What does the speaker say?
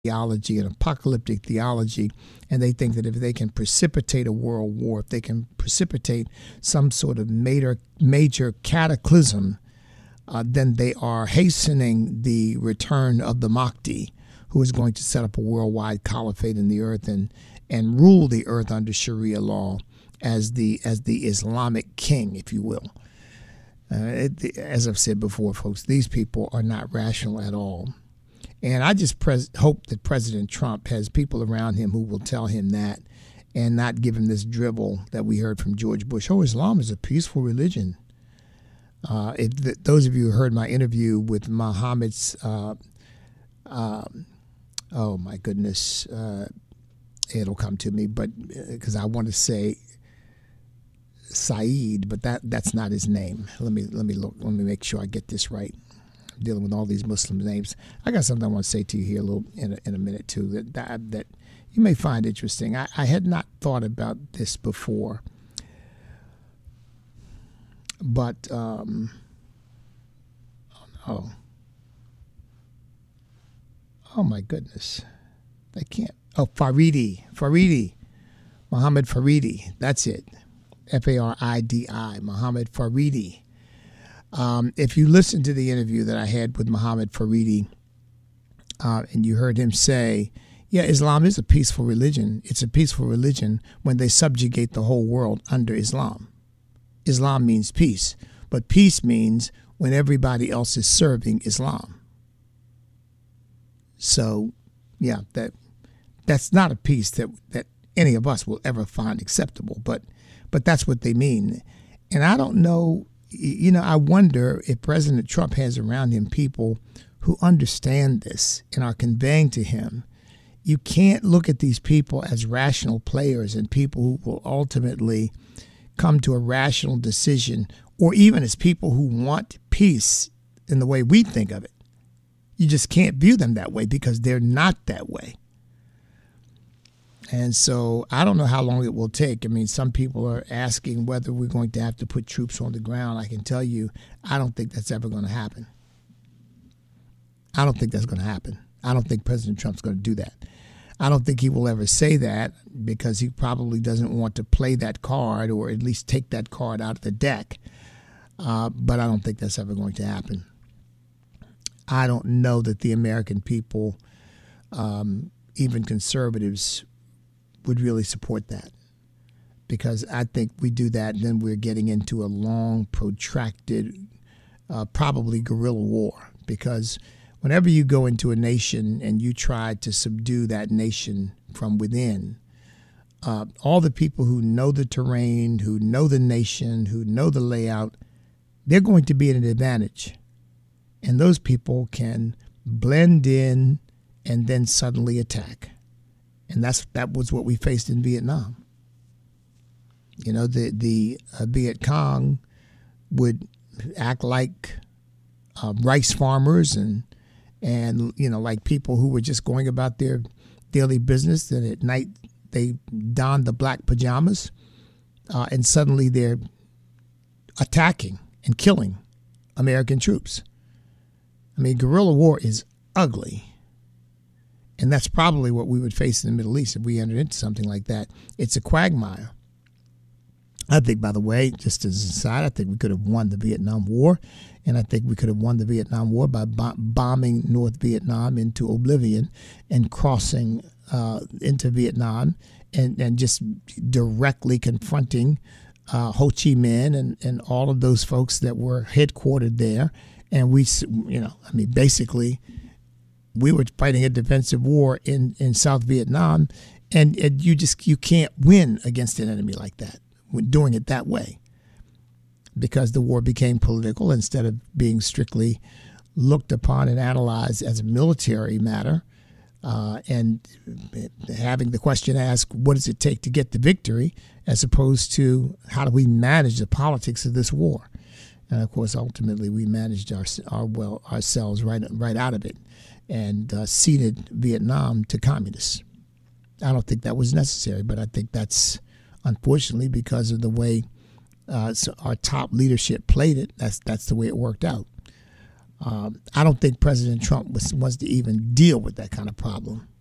theology, an apocalyptic theology, and they think that if they can precipitate a world war, if they can precipitate some sort of major cataclysm, then they are hastening the return of the Mahdi, who is going to set up a worldwide caliphate in the earth and rule the earth under Sharia law as the Islamic king, if you will. As I've said before, folks, these people are not rational at all. And I just hope that President Trump has people around him who will tell him that and not give him this dribble that we heard from George Bush. Oh, Islam is a peaceful religion. Those of you who heard my interview with Muhammad's, oh my goodness, it'll come to me, but because I want to say Saeed, but that's not his name. Let me look. Let me make sure I get this right. I'm dealing with all these Muslim names. I got something I want to say to you here in a minute too that you may find interesting. I had not thought about this before, but oh my goodness, I can't. Oh, Faridi, Muhammad Faridi. That's it. Faridi, Muhammad Faridi. If you listen to the interview that I had with Muhammad Faridi, and you heard him say, yeah, Islam is a peaceful religion. It's a peaceful religion when they subjugate the whole world under Islam. Islam means peace, but peace means when everybody else is serving Islam. So, yeah, that's not a peace that any of us will ever find acceptable, but that's what they mean. And I don't know, I wonder if President Trump has around him people who understand this and are conveying to him, you can't look at these people as rational players and people who will ultimately come to a rational decision, or even as people who want peace in the way we think of it. You just can't view them that way because they're not that way. And so I don't know how long it will take. I mean, some people are asking whether we're going to have to put troops on the ground. I can tell you, I don't think that's ever going to happen. I don't think that's going to happen. I don't think President Trump's going to do that. I don't think he will ever say that because he probably doesn't want to play that card or at least take that card out of the deck. But I don't think that's ever going to happen. I don't know that the American people, even conservatives, would really support that, because I think we do that and then we're getting into a long, protracted, probably guerrilla war, because whenever you go into a nation and you try to subdue that nation from within, all the people who know the terrain, who know the nation, who know the layout, they're going to be at an advantage. And those people can blend in and then suddenly attack. And that was what we faced in Vietnam. The Viet Cong would act like rice farmers and like people who were just going about their daily business. And at night they donned the black pajamas, and suddenly they're attacking and killing American troops. I mean, guerrilla war is ugly. And that's probably what we would face in the Middle East if we entered into something like that. It's a quagmire. I think, by the way, just as an aside, I think we could have won the Vietnam War. And I think we could have won the Vietnam War by bombing North Vietnam into oblivion and crossing into Vietnam and just directly confronting Ho Chi Minh and all of those folks that were headquartered there. And basically, we were fighting a defensive war in South Vietnam, and you can't win against an enemy like that, doing it that way, because the war became political instead of being strictly looked upon and analyzed as a military matter, and having the question asked, what does it take to get the victory, as opposed to how do we manage the politics of this war? And of course, ultimately, we managed ourselves right out of it, and ceded Vietnam to communists. I don't think that was necessary, but I think that's unfortunately because of the way our top leadership played it. That's the way it worked out. I don't think President Trump wants to even deal with that kind of problem.